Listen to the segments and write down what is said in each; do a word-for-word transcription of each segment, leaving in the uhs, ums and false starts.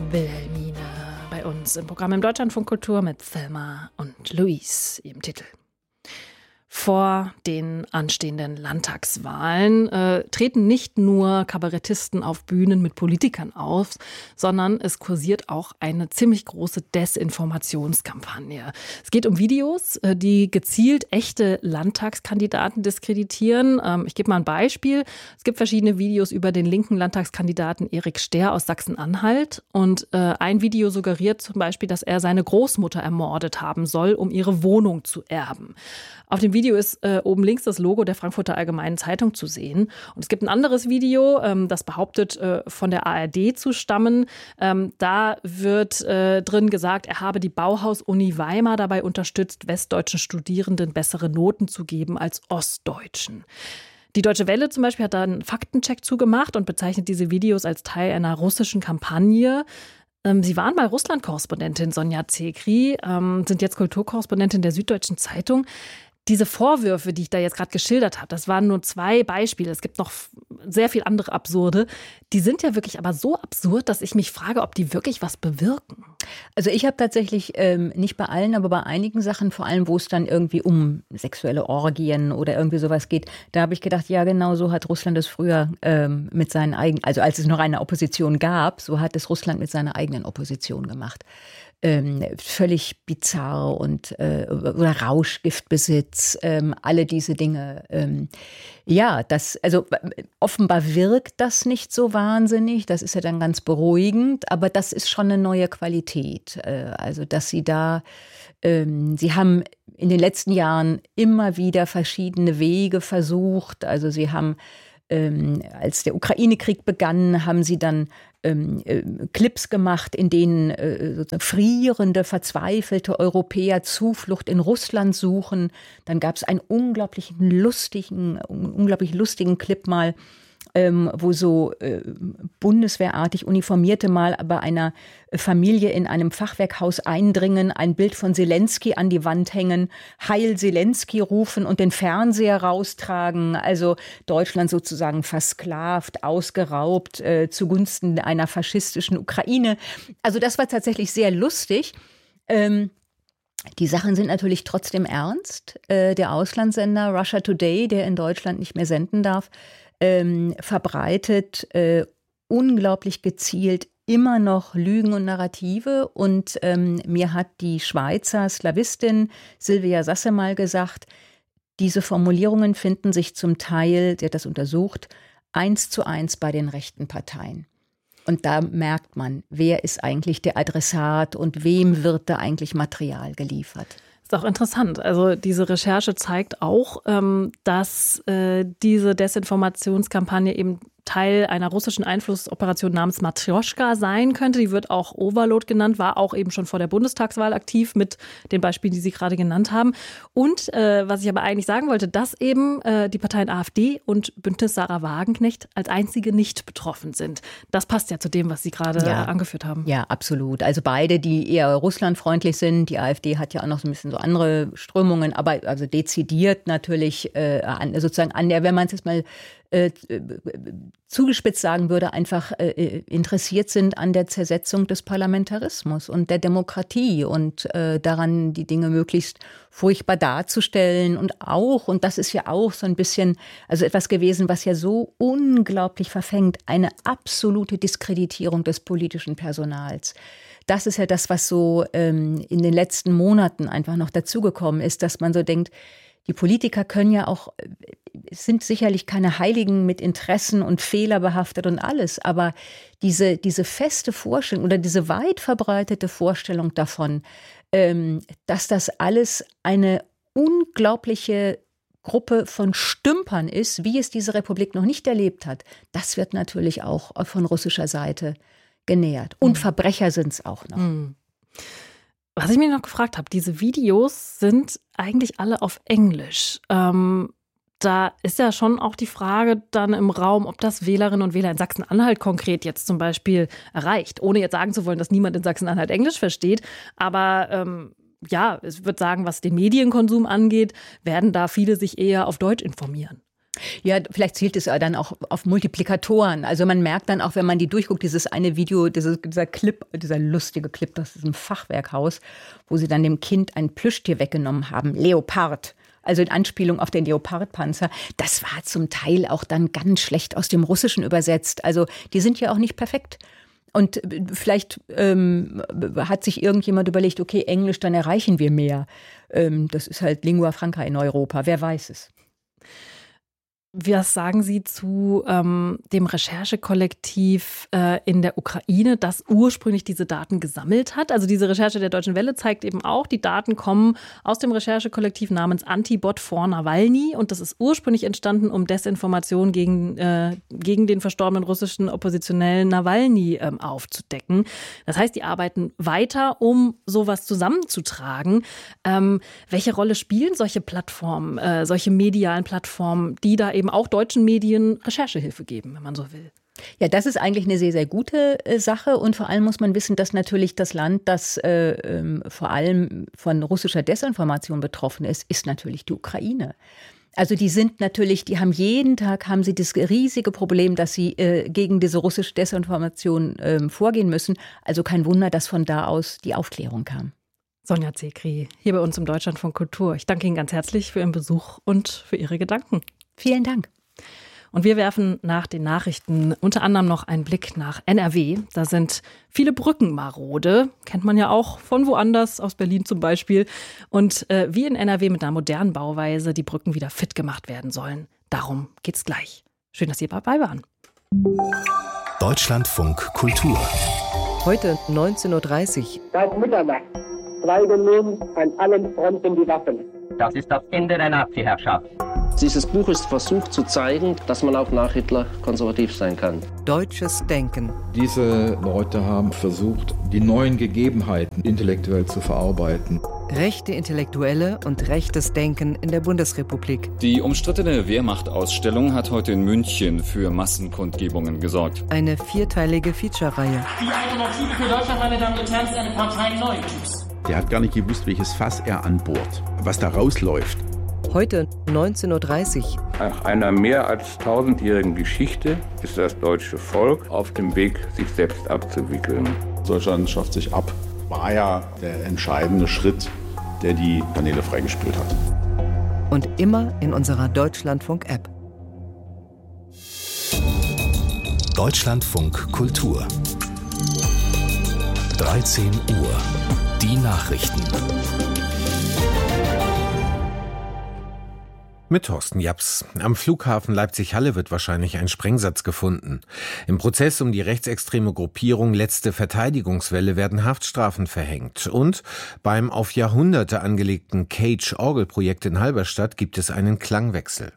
Wilhelmine bei uns im Programm im Deutschlandfunk Kultur mit Thelma und Louise im Titel. Vor den anstehenden Landtagswahlen äh, treten nicht nur Kabarettisten auf Bühnen mit Politikern auf, sondern es kursiert auch eine ziemlich große Desinformationskampagne. Es geht um Videos, äh, die gezielt echte Landtagskandidaten diskreditieren. Ähm, ich gebe mal ein Beispiel. Es gibt verschiedene Videos über den linken Landtagskandidaten Erik Sterr aus Sachsen-Anhalt. Und äh, ein Video suggeriert zum Beispiel, dass er seine Großmutter ermordet haben soll, um ihre Wohnung zu erben. Auf dem Video ist äh, oben links das Logo der Frankfurter Allgemeinen Zeitung zu sehen. Und es gibt ein anderes Video, ähm, das behauptet, äh, von der A R D zu stammen. Ähm, da wird äh, drin gesagt, er habe die Bauhaus-Uni Weimar dabei unterstützt, westdeutschen Studierenden bessere Noten zu geben als ostdeutschen. Die Deutsche Welle zum Beispiel hat da einen Faktencheck zugemacht und bezeichnet diese Videos als Teil einer russischen Kampagne. Sie waren mal Russland-Korrespondentin, Sonja Zekri, ähm, sind jetzt Kulturkorrespondentin der Süddeutschen Zeitung. Diese Vorwürfe, die ich da jetzt gerade geschildert habe, das waren nur zwei Beispiele. Es gibt noch sehr viel andere absurde. Die sind ja wirklich aber so absurd, dass ich mich frage, ob die wirklich was bewirken. Also ich habe tatsächlich, ähm, nicht bei allen, aber bei einigen Sachen, vor allem wo es dann irgendwie um sexuelle Orgien oder irgendwie sowas geht, da habe ich gedacht, ja genau so hat Russland es früher ähm, mit seinen eigenen, also als es noch eine Opposition gab, so hat es Russland mit seiner eigenen Opposition gemacht. Ähm, völlig bizarr und äh, oder Rauschgiftbesitz, ähm, alle diese Dinge. Ähm, ja, das, also offenbar wirkt das nicht so wahnsinnig, das ist ja dann ganz beruhigend, aber das ist schon eine neue Qualität. Äh, also, dass sie da, ähm, sie haben in den letzten Jahren immer wieder verschiedene Wege versucht, also sie haben Ähm, als der Ukraine-Krieg begann, haben sie dann ähm, äh, Clips gemacht, in denen äh, sozusagen frierende, verzweifelte Europäer Zuflucht in Russland suchen. Dann gab es einen unglaublich lustigen, unglaublich lustigen Clip mal, ähm, wo so äh, bundeswehrartig Uniformierte mal bei einer Familie in einem Fachwerkhaus eindringen, ein Bild von Zelensky an die Wand hängen, Heil Zelensky rufen und den Fernseher raustragen, also Deutschland sozusagen versklavt, ausgeraubt äh, zugunsten einer faschistischen Ukraine. Also das war tatsächlich sehr lustig. Ähm, Die Sachen sind natürlich trotzdem ernst. Äh, der Auslandssender Russia Today, der in Deutschland nicht mehr senden darf, ähm, verbreitet äh, unglaublich gezielt immer noch Lügen und Narrative. Und ähm, mir hat die Schweizer Slawistin Silvia Sasse mal gesagt, diese Formulierungen finden sich zum Teil, sie hat das untersucht, eins zu eins bei den rechten Parteien. Und da merkt man, wer ist eigentlich der Adressat und wem wird da eigentlich Material geliefert. Ist auch interessant. Also diese Recherche zeigt auch, ähm, dass äh, diese Desinformationskampagne eben Teil einer russischen Einflussoperation namens Matrjoschka sein könnte. Die wird auch Overload genannt, war auch eben schon vor der Bundestagswahl aktiv mit den Beispielen, die Sie gerade genannt haben. Und äh, was ich aber eigentlich sagen wollte, dass eben äh, die Parteien AfD und Bündnis Sarah Wagenknecht als einzige nicht betroffen sind. Das passt ja zu dem, was Sie gerade ja. angeführt haben. Ja, absolut. Also beide, die eher russlandfreundlich sind. Die AfD hat ja auch noch so ein bisschen so andere Strömungen, aber also dezidiert natürlich äh, an, sozusagen an der, wenn man es jetzt mal Äh, zugespitzt sagen würde, einfach äh, interessiert sind an der Zersetzung des Parlamentarismus und der Demokratie und äh, daran, die Dinge möglichst furchtbar darzustellen und auch, und das ist ja auch so ein bisschen, also etwas gewesen, was ja so unglaublich verfängt, eine absolute Diskreditierung des politischen Personals. Das ist ja das, was so ähm, in den letzten Monaten einfach noch dazugekommen ist, dass man so denkt, die Politiker können ja auch, sind sicherlich keine Heiligen mit Interessen und Fehler behaftet und alles, aber diese, diese feste Vorstellung oder diese weit verbreitete Vorstellung davon, ähm, dass das alles eine unglaubliche Gruppe von Stümpern ist, wie es diese Republik noch nicht erlebt hat, das wird natürlich auch von russischer Seite genährt. Und mhm. Verbrecher sind es auch noch. Mhm. Was ich mir noch gefragt habe, diese Videos sind eigentlich alle auf Englisch. Ähm, da ist ja schon auch die Frage dann im Raum, ob das Wählerinnen und Wähler in Sachsen-Anhalt konkret jetzt zum Beispiel erreicht. Ohne jetzt sagen zu wollen, dass niemand in Sachsen-Anhalt Englisch versteht. Aber ähm, ja, ich würde sagen, was den Medienkonsum angeht, werden da viele sich eher auf Deutsch informieren. Ja, vielleicht zielt es dann auch auf Multiplikatoren. Also man merkt dann auch, wenn man die durchguckt, dieses eine Video, dieses, dieser Clip, dieser lustige Clip aus diesem Fachwerkhaus, wo sie dann dem Kind ein Plüschtier weggenommen haben, Leopard. Also in Anspielung auf den Leopardpanzer. Das war zum Teil auch dann ganz schlecht aus dem Russischen übersetzt. Also die sind ja auch nicht perfekt. Und vielleicht ähm, hat sich irgendjemand überlegt, okay, Englisch, dann erreichen wir mehr. Ähm, das ist halt Lingua Franca in Europa, wer weiß es. Was sagen Sie zu ähm, dem Recherchekollektiv äh, in der Ukraine, das ursprünglich diese Daten gesammelt hat? Also diese Recherche der Deutschen Welle zeigt eben auch, die Daten kommen aus dem Recherchekollektiv namens Antibot for Nawalny. Und das ist ursprünglich entstanden, um Desinformation gegen, äh, gegen den verstorbenen russischen Oppositionellen Nawalny ähm, aufzudecken. Das heißt, die arbeiten weiter, um sowas zusammenzutragen. Ähm, welche Rolle spielen solche Plattformen, äh, solche medialen Plattformen, die da eben eben auch deutschen Medien Recherchehilfe geben, wenn man so will? Ja, das ist eigentlich eine sehr, sehr gute äh, Sache. Und vor allem muss man wissen, dass natürlich das Land, das äh, ähm, vor allem von russischer Desinformation betroffen ist, ist natürlich die Ukraine. Also die sind natürlich, die haben jeden Tag, haben sie das riesige Problem, dass sie äh, gegen diese russische Desinformation äh, vorgehen müssen. Also kein Wunder, dass von da aus die Aufklärung kam. Sonja Zekri, hier bei uns im Deutschlandfunk Kultur. Ich danke Ihnen ganz herzlich für Ihren Besuch und für Ihre Gedanken. Vielen Dank. Und wir werfen nach den Nachrichten unter anderem noch einen Blick nach N R W. Da sind viele Brücken marode, kennt man ja auch von woanders, aus Berlin zum Beispiel. Und äh, wie in N R W mit einer modernen Bauweise die Brücken wieder fit gemacht werden sollen. Darum geht's gleich. Schön, dass Sie dabei waren. Deutschlandfunk Kultur. Heute neunzehn Uhr dreißig. Seit Mitternacht treiben nun an allen Fronten die Waffen. Das ist das Ende der Nazi-Herrschaft. Dieses Buch ist versucht zu zeigen, dass man auch nach Hitler konservativ sein kann. Deutsches Denken. Diese Leute haben versucht, die neuen Gegebenheiten intellektuell zu verarbeiten. Rechte Intellektuelle und rechtes Denken in der Bundesrepublik. Die umstrittene Wehrmachtausstellung hat heute in München für Massenkundgebungen gesorgt. Eine vierteilige Feature-Reihe. Die Alternative für Deutschland, meine Damen und Herren, ist eine Partei neuen Typs. Der hat gar nicht gewusst, welches Fass er anbohrt, was da rausläuft. Heute neunzehn Uhr dreißig. Nach einer mehr als tausendjährigen Geschichte ist das deutsche Volk auf dem Weg, sich selbst abzuwickeln. Deutschland schafft sich ab. War ja der entscheidende Schritt, der die Kanäle freigespült hat. Und immer in unserer Deutschlandfunk-App. Deutschlandfunk Kultur. dreizehn Uhr. Die Nachrichten. Mit Thorsten Japs. Am Flughafen Leipzig-Halle wird wahrscheinlich ein Sprengsatz gefunden. Im Prozess um die rechtsextreme Gruppierung Letzte Verteidigungswelle werden Haftstrafen verhängt. Und beim auf Jahrhunderte angelegten Cage-Orgelprojekt in Halberstadt gibt es einen Klangwechsel.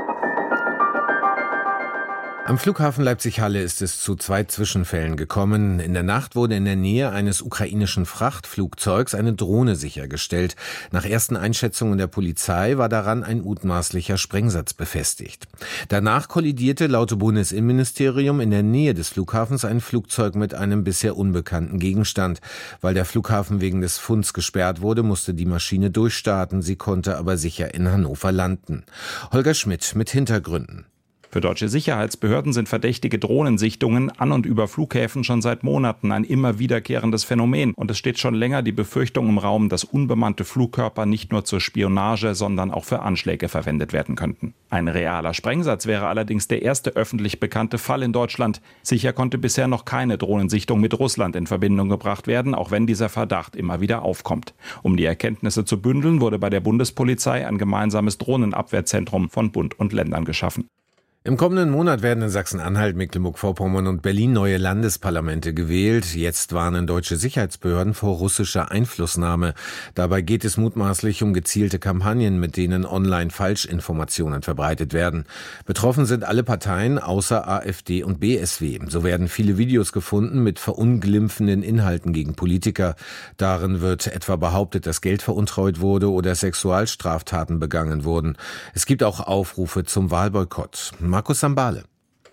Am Flughafen Leipzig-Halle ist es zu zwei Zwischenfällen gekommen. In der Nacht wurde in der Nähe eines ukrainischen Frachtflugzeugs eine Drohne sichergestellt. Nach ersten Einschätzungen der Polizei war daran ein mutmaßlicher Sprengsatz befestigt. Danach kollidierte laut Bundesinnenministerium in der Nähe des Flughafens ein Flugzeug mit einem bisher unbekannten Gegenstand. Weil der Flughafen wegen des Funds gesperrt wurde, musste die Maschine durchstarten. Sie konnte aber sicher in Hannover landen. Holger Schmidt mit Hintergründen. Für deutsche Sicherheitsbehörden sind verdächtige Drohnensichtungen an und über Flughäfen schon seit Monaten ein immer wiederkehrendes Phänomen. Und es steht schon länger die Befürchtung im Raum, dass unbemannte Flugkörper nicht nur zur Spionage, sondern auch für Anschläge verwendet werden könnten. Ein realer Sprengsatz wäre allerdings der erste öffentlich bekannte Fall in Deutschland. Sicher konnte bisher noch keine Drohnensichtung mit Russland in Verbindung gebracht werden, auch wenn dieser Verdacht immer wieder aufkommt. Um die Erkenntnisse zu bündeln, wurde bei der Bundespolizei ein gemeinsames Drohnenabwehrzentrum von Bund und Ländern geschaffen. Im kommenden Monat werden in Sachsen-Anhalt, Mecklenburg-Vorpommern und Berlin neue Landesparlamente gewählt. Jetzt warnen deutsche Sicherheitsbehörden vor russischer Einflussnahme. Dabei geht es mutmaßlich um gezielte Kampagnen, mit denen online Falschinformationen verbreitet werden. Betroffen sind alle Parteien außer AfD und B S W. So werden viele Videos gefunden mit verunglimpfenden Inhalten gegen Politiker. Darin wird etwa behauptet, dass Geld veruntreut wurde oder Sexualstraftaten begangen wurden. Es gibt auch Aufrufe zum Wahlboykott. Markus Sambale.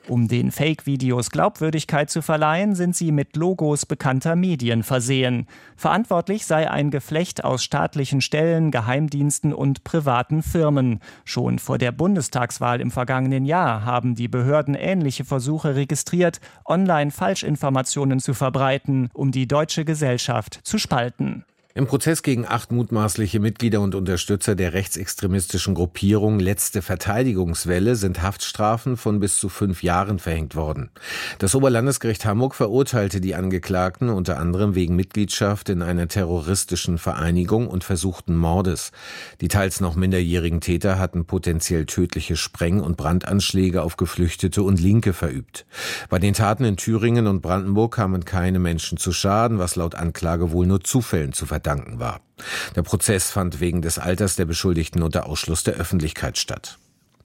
Um den Fake-Videos Glaubwürdigkeit zu verleihen, sind sie mit Logos bekannter Medien versehen. Verantwortlich sei ein Geflecht aus staatlichen Stellen, Geheimdiensten und privaten Firmen. Schon vor der Bundestagswahl im vergangenen Jahr haben die Behörden ähnliche Versuche registriert, online Falschinformationen zu verbreiten, um die deutsche Gesellschaft zu spalten. Im Prozess gegen acht mutmaßliche Mitglieder und Unterstützer der rechtsextremistischen Gruppierung Letzte Verteidigungswelle sind Haftstrafen von bis zu fünf Jahren verhängt worden. Das Oberlandesgericht Hamburg verurteilte die Angeklagten unter anderem wegen Mitgliedschaft in einer terroristischen Vereinigung und versuchten Mordes. Die teils noch minderjährigen Täter hatten potenziell tödliche Spreng- und Brandanschläge auf Geflüchtete und Linke verübt. Bei den Taten in Thüringen und Brandenburg kamen keine Menschen zu Schaden, was laut Anklage wohl nur Zufällen zu verdanken war. Der Prozess fand wegen des Alters der Beschuldigten unter Ausschluss der Öffentlichkeit statt.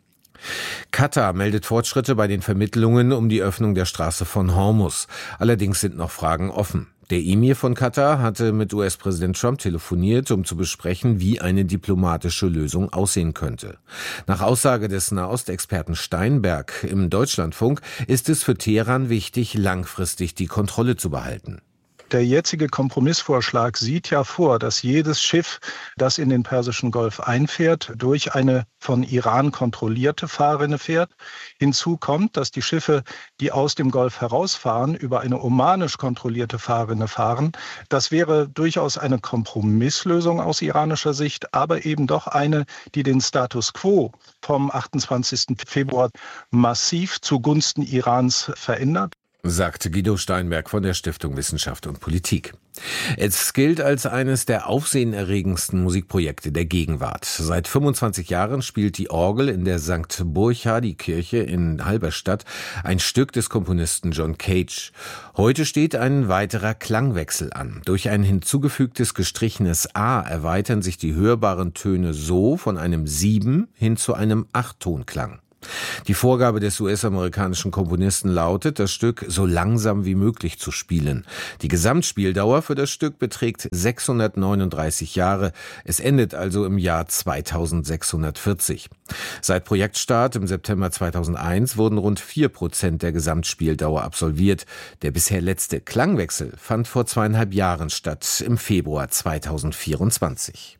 Katar meldet Fortschritte bei den Vermittlungen um die Öffnung der Straße von Hormuz. Allerdings sind noch Fragen offen. Der Emir von Katar hatte mit U S-Präsident Trump telefoniert, um zu besprechen, wie eine diplomatische Lösung aussehen könnte. Nach Aussage des Nahostexperten Steinberg im Deutschlandfunk ist es für Teheran wichtig, langfristig die Kontrolle zu behalten. Der jetzige Kompromissvorschlag sieht ja vor, dass jedes Schiff, das in den Persischen Golf einfährt, durch eine von Iran kontrollierte Fahrrinne fährt. Hinzu kommt, dass die Schiffe, die aus dem Golf herausfahren, über eine omanisch kontrollierte Fahrrinne fahren. Das wäre durchaus eine Kompromisslösung aus iranischer Sicht, aber eben doch eine, die den Status quo vom achtundzwanzigsten Februar massiv zugunsten Irans verändert, sagte Guido Steinberg von der Stiftung Wissenschaft und Politik. Es gilt als eines der aufsehenerregendsten Musikprojekte der Gegenwart. Seit fünfundzwanzig Jahren spielt die Orgel in der Sankt Burchardikirche in Halberstadt ein Stück des Komponisten John Cage. Heute steht ein weiterer Klangwechsel an. Durch ein hinzugefügtes gestrichenes A erweitern sich die hörbaren Töne so von einem Sieben hin zu einem Achttonklang. Die Vorgabe des U S-amerikanischen Komponisten lautet, das Stück so langsam wie möglich zu spielen. Die Gesamtspieldauer für das Stück beträgt sechshundertneununddreißig Jahre. Es endet also im Jahr zweitausendsechshundertvierzig. Seit Projektstart im September zweitausendeins wurden rund vier Prozent der Gesamtspieldauer absolviert. Der bisher letzte Klangwechsel fand vor zweieinhalb Jahren statt, im Februar zweitausendvierundzwanzig.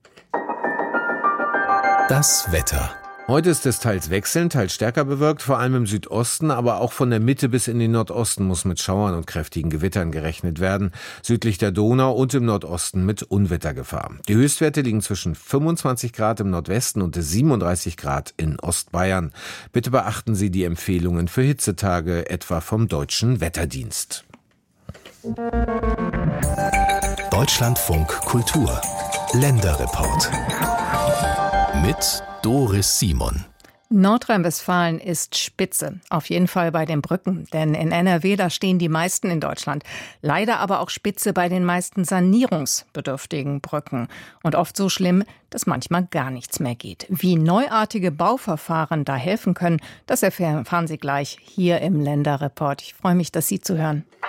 Das Wetter. Heute ist es teils wechselnd, teils stärker bewölkt, vor allem im Südosten, aber auch von der Mitte bis in den Nordosten muss mit Schauern und kräftigen Gewittern gerechnet werden. Südlich der Donau und im Nordosten mit Unwettergefahr. Die Höchstwerte liegen zwischen fünfundzwanzig Grad im Nordwesten und siebenunddreißig Grad in Ostbayern. Bitte beachten Sie die Empfehlungen für Hitzetage, etwa vom Deutschen Wetterdienst. Deutschlandfunk Kultur. Länderreport. Mit Doris Simon. Nordrhein-Westfalen ist spitze, auf jeden Fall bei den Brücken, denn in N R W, da stehen die meisten in Deutschland. Leider aber auch spitze bei den meisten sanierungsbedürftigen Brücken und oft so schlimm, dass manchmal gar nichts mehr geht. Wie neuartige Bauverfahren da helfen können, das erfahren Sie gleich hier im Länderreport. Ich freue mich, das Sie zu hören.